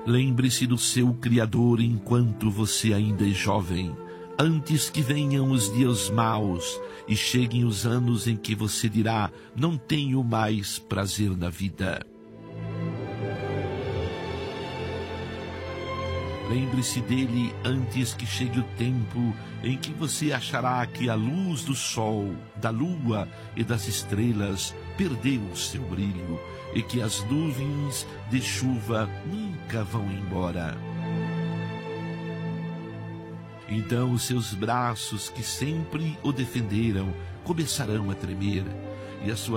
Lembre-se do seu Criador enquanto você ainda é jovem, antes que venham os dias maus e cheguem os anos em que você dirá: não tenho mais prazer na vida. Lembre-se dele antes que chegue o tempo em que você achará que a luz do sol, da lua e das estrelas perdeu o seu brilho e que as nuvens de chuva nunca vão embora. Então os seus braços, que sempre o defenderam, começarão a tremer, e a sua